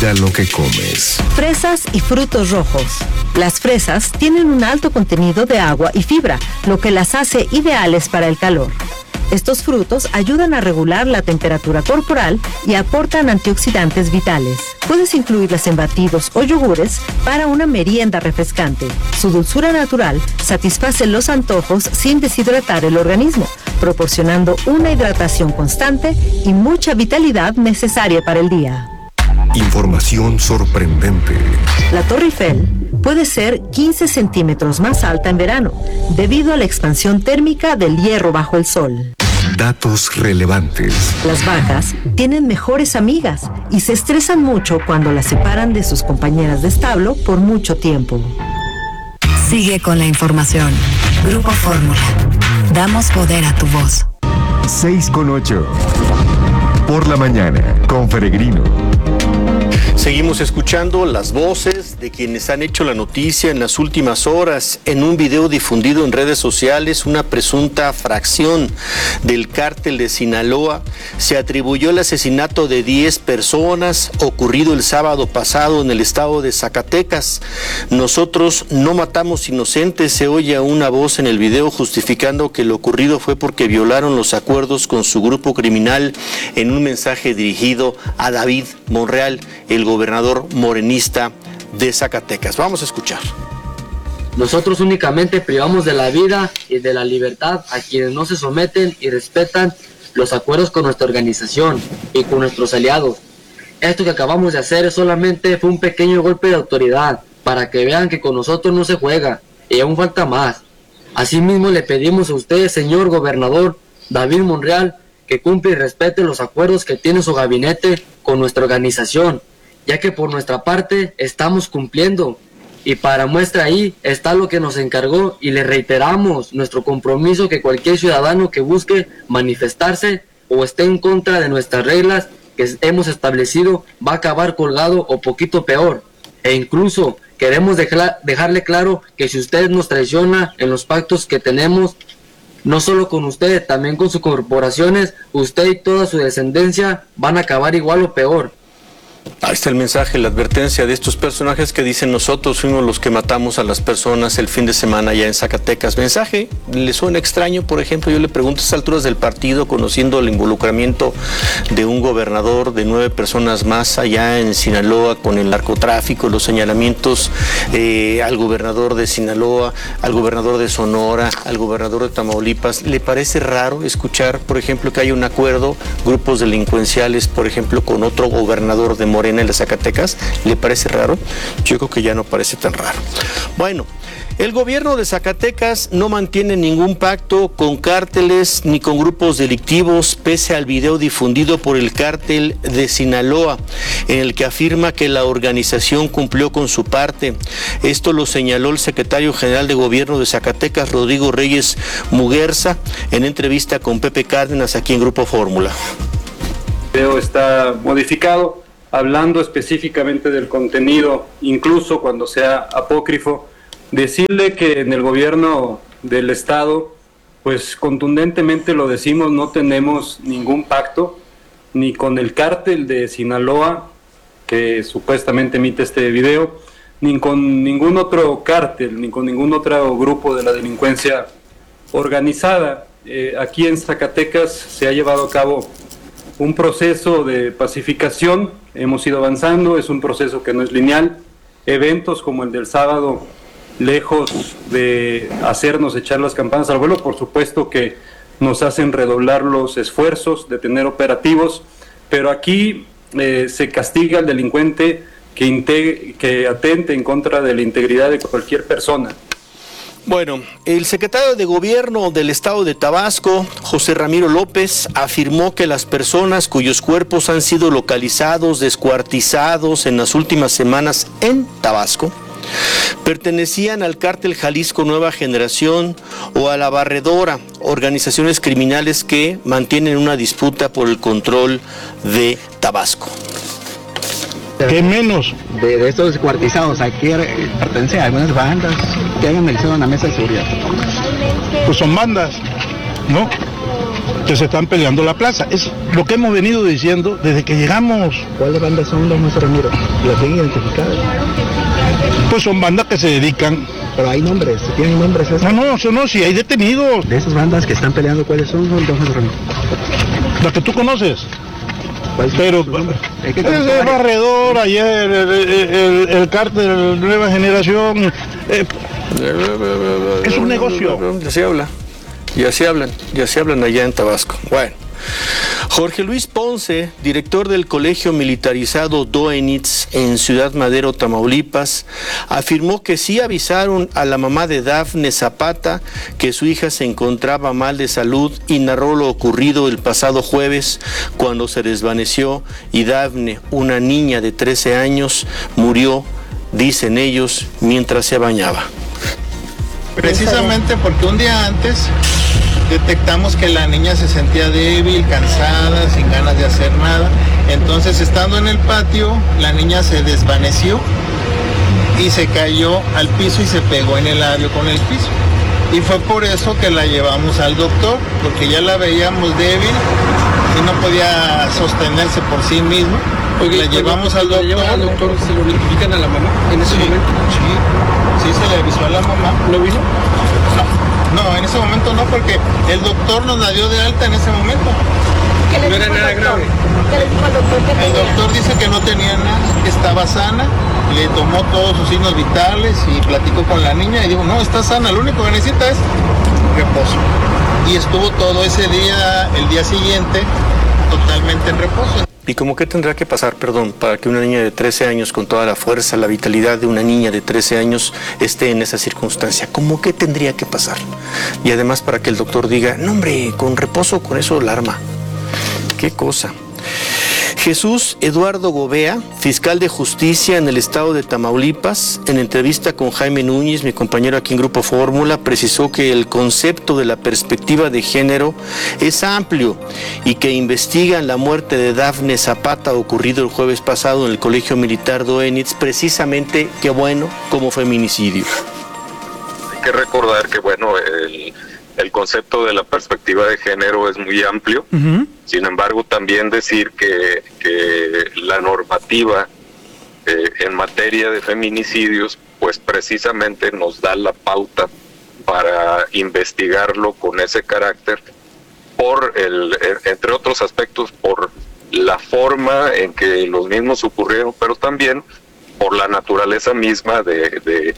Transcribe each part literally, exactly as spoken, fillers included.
Cuida lo que comes. Fresas y frutos rojos. Las fresas tienen un alto contenido de agua y fibra, lo que las hace ideales para el calor. Estos frutos ayudan a regular la temperatura corporal y aportan antioxidantes vitales. Puedes incluirlas en batidos o yogures para una merienda refrescante. Su dulzura natural satisface los antojos sin deshidratar el organismo, proporcionando una hidratación constante y mucha vitalidad necesaria para el día. Información sorprendente. La Torre Eiffel puede ser quince centímetros más alta en verano, debido a la expansión térmica del hierro bajo el sol. Datos relevantes. Las vacas tienen mejores amigas y se estresan mucho cuando las separan de sus compañeras de establo por mucho tiempo. Sigue con la información. Grupo Fórmula. Damos poder a tu voz. seis con ocho. Por la mañana, con Peregrino. Seguimos escuchando las voces de quienes han hecho la noticia en las últimas horas. En un video difundido en redes sociales, una presunta fracción del cártel de Sinaloa se atribuyó el asesinato de diez personas ocurrido el sábado pasado en el estado de Zacatecas. Nosotros no matamos inocentes, se oye una voz en el video justificando que lo ocurrido fue porque violaron los acuerdos con su grupo criminal en un mensaje dirigido a David Monreal, el gobernador morenista de Zacatecas. Vamos a escuchar. Nosotros únicamente privamos de la vida y de la libertad a quienes no se someten y respetan los acuerdos con nuestra organización y con nuestros aliados. Esto que acabamos de hacer solamente fue un pequeño golpe de autoridad para que vean que con nosotros no se juega y aún falta más. Asimismo le pedimos a usted, señor gobernador David Monreal, que cumpla y respete los acuerdos que tiene su gabinete con nuestra organización, ya que por nuestra parte estamos cumpliendo. Y para muestra ahí está lo que nos encargó y le reiteramos nuestro compromiso que cualquier ciudadano que busque manifestarse o esté en contra de nuestras reglas que hemos establecido va a acabar colgado o poquito peor. E incluso queremos dejar, dejarle claro que si usted nos traiciona en los pactos que tenemos, no solo con usted, también con sus corporaciones, usted y toda su descendencia van a acabar igual o peor. Ahí está el mensaje, la advertencia de estos personajes que dicen: nosotros fuimos los que matamos a las personas el fin de semana allá en Zacatecas. Mensaje, ¿le suena extraño? Por ejemplo, yo le pregunto a estas alturas del partido, conociendo el involucramiento de un gobernador, de nueve personas más allá en Sinaloa con el narcotráfico, los señalamientos eh, al gobernador de Sinaloa, al gobernador de Sonora, al gobernador de Tamaulipas. ¿Le parece raro escuchar, por ejemplo, que hay un acuerdo, grupos delincuenciales, por ejemplo, con otro gobernador de Morena en las Zacatecas? ¿Le parece raro? Yo creo que ya no parece tan raro. Bueno, el gobierno de Zacatecas no mantiene ningún pacto con cárteles ni con grupos delictivos, pese al video difundido por el cártel de Sinaloa, en el que afirma que la organización cumplió con su parte. Esto lo señaló el secretario general de gobierno de Zacatecas, Rodrigo Reyes Muguerza, en entrevista con Pepe Cárdenas aquí en Grupo Fórmula. El video está modificado, hablando específicamente del contenido, incluso cuando sea apócrifo. Decirle que en el gobierno del estado, pues contundentemente lo decimos, no tenemos ningún pacto, ni con el cártel de Sinaloa, que supuestamente emite este video, ni con ningún otro cártel, ni con ningún otro grupo de la delincuencia organizada. Eh, aquí en Zacatecas se ha llevado a cabo un proceso de pacificación, hemos ido avanzando, es un proceso que no es lineal. Eventos como el del sábado, lejos de hacernos echar las campanas al vuelo, por supuesto que nos hacen redoblar los esfuerzos de tener operativos, pero aquí eh, se castiga al delincuente que, integre, que atente en contra de la integridad de cualquier persona. Bueno, el secretario de Gobierno del Estado de Tabasco, José Ramiro López, afirmó que las personas cuyos cuerpos han sido localizados, descuartizados en las últimas semanas en Tabasco, pertenecían al cártel Jalisco Nueva Generación o a la Barredora, organizaciones criminales que mantienen una disputa por el control de Tabasco. ¿Qué menos? De, de estos descuartizados, aquí pertenece a algunas bandas que hayan analizado en la mesa de seguridad. Pues son bandas, ¿no? que se están peleando la plaza. Es lo que hemos venido diciendo desde que llegamos. ¿Cuáles bandas son, don José Ramiro? ¿Las tienen identificadas? Pues son bandas que se dedican... Pero hay nombres, ¿tienen nombres esos? No, no, eso no, si hay detenidos. De esas bandas que están peleando, ¿cuáles son, don José Ramiro? Las que tú conoces. ¿Cuál Pero es que ese barredor, ayer, el, el, el, el cártel Nueva Generación, eh, es un negocio. Ya se habla, ya se hablan, ya se hablan allá en Tabasco. Bueno, Jorge Luis Ponce, director del Colegio Militarizado Doenitz en Ciudad Madero, Tamaulipas, afirmó que sí avisaron a la mamá de Dafne Zapata que su hija se encontraba mal de salud y narró lo ocurrido el pasado jueves cuando se desvaneció y Dafne, una niña de trece años, murió, dicen ellos, mientras se bañaba. Precisamente porque un día antes detectamos que la niña se sentía débil, cansada, sin ganas de hacer nada. Entonces, estando en el patio, la niña se desvaneció y se cayó al piso y se pegó en el labio con el piso. Y fue por eso que la llevamos al doctor, porque ya la veíamos débil y no podía sostenerse por sí misma. Porque la llevamos al doctor. ¿Llevan al doctor? ¿Se lo notifican a la mamá en ese sí, momento? Sí, sí se le avisó a la mamá. ¿No vino? No. No, en ese momento no, porque el doctor nos la dio de alta en ese momento. No era nada grave. ¿Qué le dijo al doctor que tenía? El doctor dice que no tenía nada, que estaba sana, le tomó todos sus signos vitales y platicó con la niña y dijo, no, está sana, lo único que necesita es reposo. Y estuvo todo ese día, el día siguiente, totalmente en reposo. ¿Y cómo qué tendrá que pasar, perdón, para que una niña de trece años, con toda la fuerza, la vitalidad de una niña de trece años, esté en esa circunstancia? ¿Cómo qué tendría que pasar? Y además para que el doctor diga, no hombre, con reposo, con eso la arma. ¿Qué cosa? Jesús Eduardo Gobea, fiscal de justicia en el estado de Tamaulipas, en entrevista con Jaime Núñez, mi compañero aquí en Grupo Fórmula, precisó que el concepto de la perspectiva de género es amplio y que investigan la muerte de Dafne Zapata ocurrido el jueves pasado en el Colegio Militar Doenitz, precisamente, qué bueno, como feminicidio. Hay que recordar que, bueno, el... El concepto de la perspectiva de género es muy amplio, uh-huh. Sin embargo también decir que, que la normativa eh, en materia de feminicidios pues precisamente nos da la pauta para investigarlo con ese carácter, por el, entre otros aspectos por la forma en que los mismos ocurrieron, pero también por la naturaleza misma de... de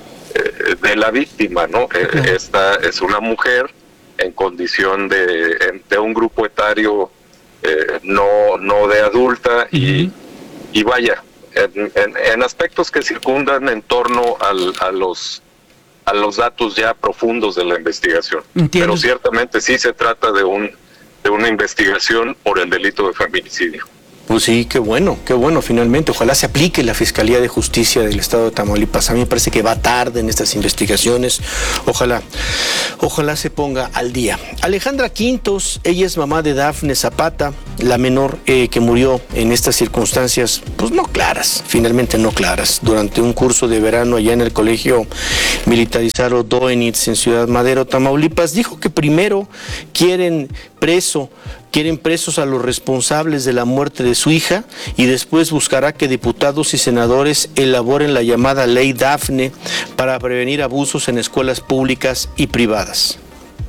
de la víctima, ¿no? Okay. Esta es una mujer en condición de, de un grupo etario eh, no, no de adulta uh-huh. y, y vaya, en, en, en aspectos que circundan en torno al, a los a los datos ya profundos de la investigación. Entiendo. Pero ciertamente sí se trata de un de una investigación por el delito de feminicidio. Pues sí, qué bueno, qué bueno, finalmente. Ojalá se aplique la Fiscalía de Justicia del Estado de Tamaulipas. A mí me parece que va tarde en estas investigaciones. Ojalá, ojalá se ponga al día. Alejandra Quintos, ella es mamá de Dafne Zapata, la menor eh, que murió en estas circunstancias, pues no claras, finalmente no claras, durante un curso de verano allá en el Colegio Militarizado Doenitz en Ciudad Madero, Tamaulipas. Dijo que primero quieren preso, quieren presos a los responsables de la muerte de su hija y después buscará que diputados y senadores elaboren la llamada Ley Dafne para prevenir abusos en escuelas públicas y privadas.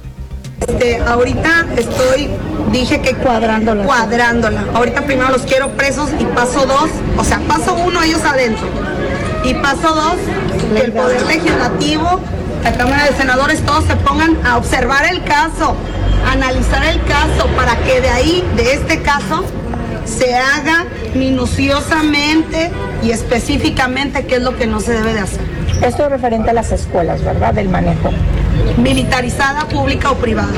Este, ahorita estoy, dije que cuadrándola. Cuadrándola. Ahorita primero los quiero presos y paso dos, o sea, paso uno ellos adentro. Y paso dos, que el Poder Legislativo, la Cámara de Senadores, todos se pongan a observar el caso, a analizar el caso, para que de ahí, de este caso, se haga minuciosamente y específicamente qué es lo que no se debe de hacer. Esto es referente a las escuelas, ¿verdad? Del manejo. Militarizada, pública o privada.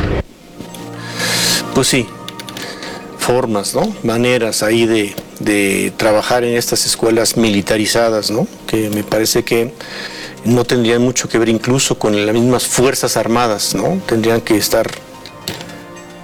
Pues sí, formas, ¿no? Maneras ahí de, de trabajar en estas escuelas militarizadas, ¿no? Que me parece que no tendrían mucho que ver incluso con las mismas Fuerzas Armadas, ¿no? Tendrían que estar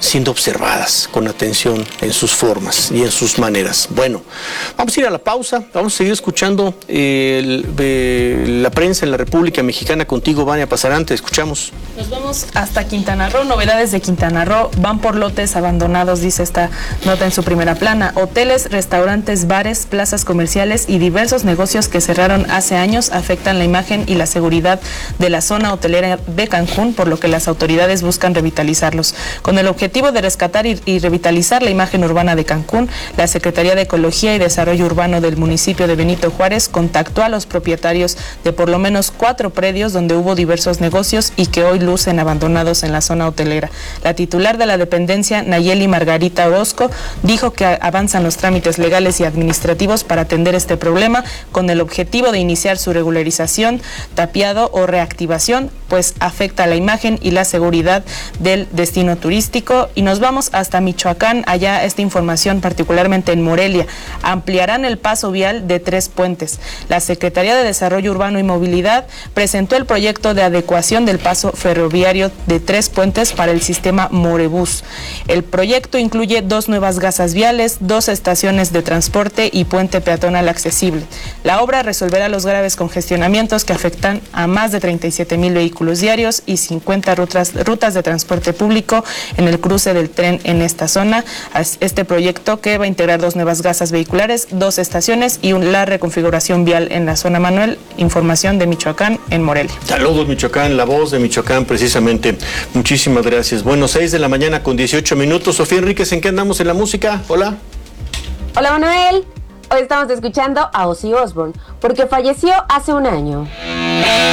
siendo observadas con atención en sus formas y en sus maneras. Bueno, vamos a ir a la pausa, vamos a seguir escuchando eh, el, eh, la prensa en la República Mexicana contigo, Vania Pasarante. Escuchamos. Nos vamos hasta Quintana Roo. Novedades de Quintana Roo. Van por lotes abandonados, dice esta nota en su primera plana. Hoteles, restaurantes, bares, plazas comerciales y diversos negocios que cerraron hace años afectan la imagen y la seguridad de la zona hotelera de Cancún, por lo que las autoridades buscan revitalizarlos. Con el objetivo de rescatar y, y revitalizar la imagen urbana de Cancún, la Secretaría de Ecología y Desarrollo Urbano del municipio de Benito Juárez contactó a los propietarios de por lo menos cuatro predios donde hubo diversos negocios y que hoy lucen abandonados en la zona hotelera. La titular de la dependencia, Nayeli Margarita Orozco, dijo que avanzan los trámites legales y administrativos para atender este problema con el objetivo de iniciar su regularización, tapiado o reactivación, pues afecta la imagen y la seguridad del destino turístico. Y nos vamos hasta Michoacán, allá esta información particularmente en Morelia. Ampliarán el paso vial de Tres Puentes. La Secretaría de Desarrollo Urbano y Movilidad presentó el proyecto de adecuación del paso ferroviario de Tres Puentes para el sistema Morebús. El proyecto incluye dos nuevas gasas viales, dos estaciones de transporte y puente peatonal accesible. La obra resolverá los graves congestionamientos que afectan a más de treinta y siete mil vehículos diarios y cincuenta rutas, rutas de transporte público en el cruce del tren en esta zona. Este proyecto que va a integrar dos nuevas gasas vehiculares, dos estaciones y la reconfiguración vial en la zona Manuel. Información de Michoacán en Morelia. Saludos Michoacán, la voz de Michoacán precisamente. Muchísimas gracias. Bueno, seis de la mañana con dieciocho minutos. Sofía Enríquez, ¿en qué andamos en la música? Hola. Hola Manuel. Hoy estamos escuchando a Ozzy Osbourne porque falleció hace un año.